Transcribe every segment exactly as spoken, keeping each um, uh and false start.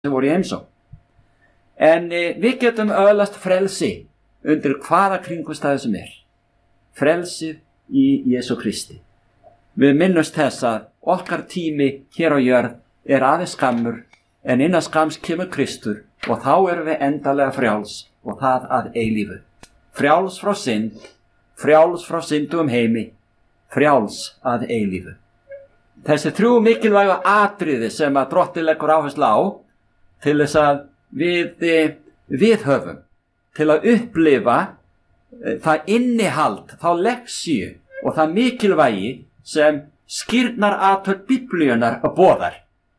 sem voru í heimsókn. En e, við getum öðlast frelsi undir hvaða kringumstæðu sem er. Frelsið í Jesú Kristi. Við minnumst þess að okkar tími hér á jörð er aðeins skammur, en innan skams kemur Kristur og þá erum við endalega frjáls og það að eilífu. Frjáls frá synd, frjáls frá syndugum heimi, frjáls að eilífu. Þessi þrjú mikilvægu atriði sem að Drottinn leggur áherslu á til þess að við við höfum til að upplifa það innihald, þá leksíu og það mikilvægi sem skýrnar athöfn Biblíunnar boðar.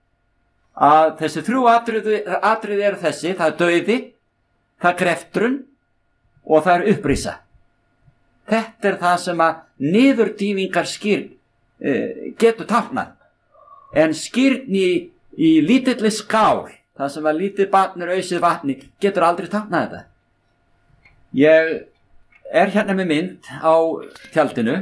Að þessi þrjú atriði, atriði eru þessi, það er dauði, það er greftrun og það er upprisa. Þetta er það sem að niðurdýfingar skýrn eh, getur táknað. En skýrn í, í lítilli skál, það sem að lítið barn er ausið vatni, getur aldrei táknað þetta. Ég er hérna með mynd á tjaldinu.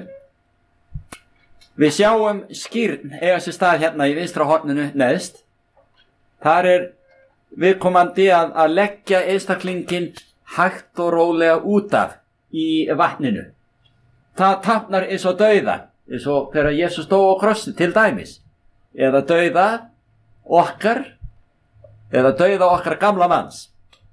Við sjáum skýrn eiga sér stað hérna í vinstra horninu neðst. Þar er viðkomandi að, að leggja einstaklingin hægt og rólega út af í vatninu. Það táknar eins og dauða, eins og þegar Jesús dó á krossi til dæmis. Eða dauða okkar, eða dauða okkar gamla manns.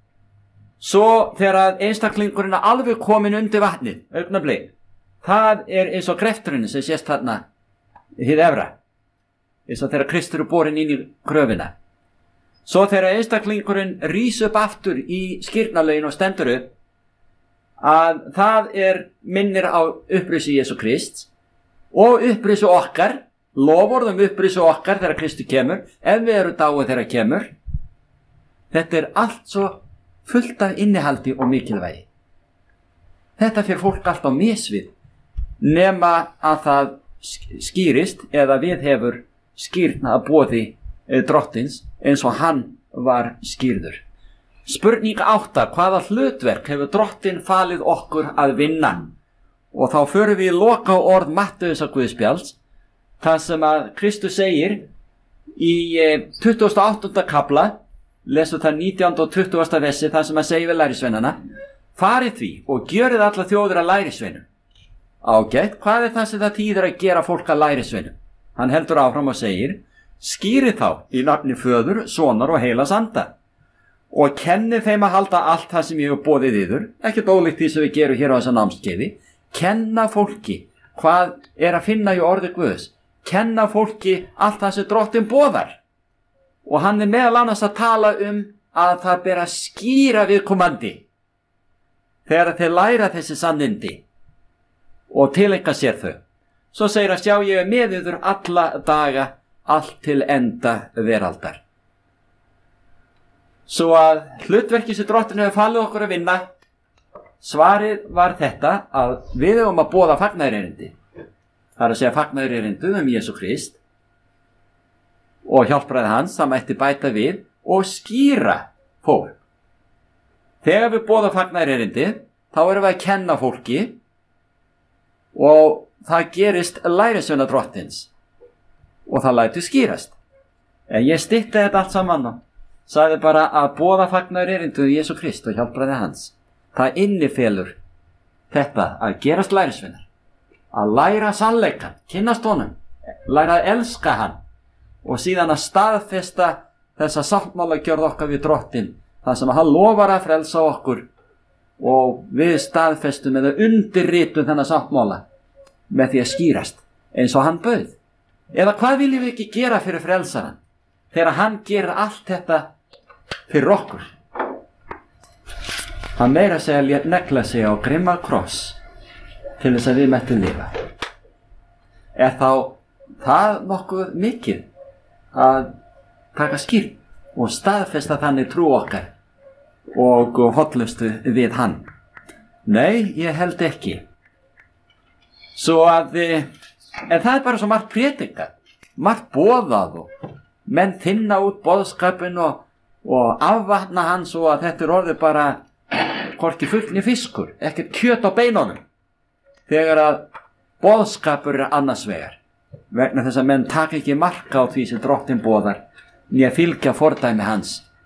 Svo þegar einstaklingurinn er alveg komin undir vatnið, augnablik, það er eins og grefturinn sem sést þarna hið efra. Eins og þegar Kristur er borinn inn í gröfina. Svo þegar einstaklingurinn rís upp aftur í skírnarlögin og stendur upp, að það er minnir á upprisu Jesú Krist og upprisu okkar, loforðum upprisu okkar þegar Kristur kemur, ef við erum dáið þegar kemur. Þetta er allt svo fullt af innihaldi og mikilvægi. Þetta fyrir fólk allt á misvið, nema að það skýrist eða við hefur skýrna að boði Drottins eins og hann var skýrður. Spurning átta, hvaða hlutverk hefur Drottinn falið okkur að vinna? Og þá förum við í loka orð Mattheusar Guðspjalls, það sem að Kristus segir í tuttugasta og áttunda kafla, lesum það nítjánda og tuttugasta versi, það sem að segja við lærisveinana: farið því og gjörið alla þjóðir að lærisveinum. Ágætt, hvað er það sem það þýðir að gera fólk að lærisveinum? Hann heldur áfram og segir: skýrið þá í nafni Föður, Sonar og Heilags Anda og kennið þeim að halda allt það sem ég hef boðið yður, ekkert ólíkt því sem við gerum hér á þessa námskeiði. Kenna fólki hvað er að finna í orði Guðs, kenna fólki allt það sem Drottinn boðar. Og hann er meðal annars að tala um að það ber að skýra viðkomandi þegar þeir læra þessi sannindi og tileinka sér þau. Svo segir að sjá, ég er með yður alla daga, allt til enda veraldar. Svo að hlutverki sem Drottinn hefur falið okkur að vinna, svarið var þetta að við höfum að boða fagnaðarerindi. Það er að segja fagnaðarerindum um Jesú Krist og hjálpræði hans, það mætti bæta við og skýra fólk. Þegar við boða fagnaðarerindi, þá erum við að kenna fólki og það gerist lærisveina Drottins og það lætur skýrast. En ég stytti þetta allt saman og sagði bara að boða fagnaðarerindi um Jesú Krist og hjálpræði hans. Það innifelur þetta að gerast lærisveinar, að læra sannleikann, kynnast honum, læra að elska hann og síðan að staðfesta þessa sáttmálagjörð okkar við Drottinn, það sem hann lofar að frelsa okkur og við staðfestum eða undirritum þennan sáttmála með því að skýrast eins og hann bauð. Eða hvað viljum við ekki gera fyrir frelsarann þegar hann gerir allt þetta fyrir okkur? Hann meira að segja lét negla sig á grimma kross til þess að við mættum lifa. Er þá það nokkuð mikið að taka skýrn og staðfesta þannig trú okkar og hollustu við hann? Nei, ég held ekki. Svo að, en það er bara svo margt prédikað, margt boðað og menn þinna út boðskapinn og, og afvatna hann svo að þetta er orðið bara hvorki fullni fiskur, ekkert kjöt á beinunum, þegar að boðskapur er annars vegar, vegna þess að menn taka ekki marka á því sem Drottinn boðar, né fylgja fordæmi hans